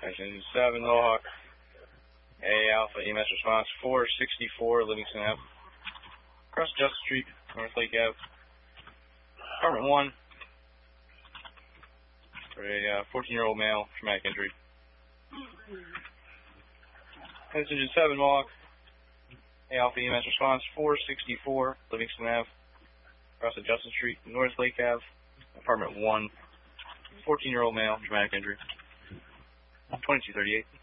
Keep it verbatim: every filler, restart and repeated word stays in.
Engine seven, Mohawk. A Alpha, E M S response four sixty-four, Livingston Ave. Across Justice Street, North Lake Ave. Apartment one. For a fourteen-year-old uh, male, traumatic injury. Engine seven, Mohawk. A Alpha, E M S response four sixty-four, Livingston Ave. Across the Justice Street, North Lake Ave. Apartment one. fourteen-year-old male, traumatic injury. twenty-two thirty-eight.